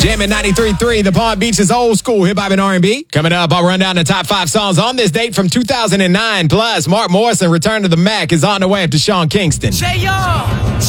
Jam at 93.3, the Palm Beach's old school hip-hop and R&B. Coming up, I'll run down the top 5 songs on this date from 2009. Plus, Mark Morrison, Return to the Mac, is on the way after Sean Kingston. J.R.